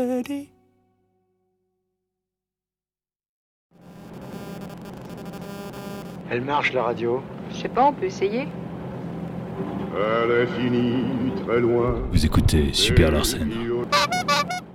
Elle marche la radio. Je sais pas, on peut essayer. À l'infini, très loin. Vous écoutez Super Larsen.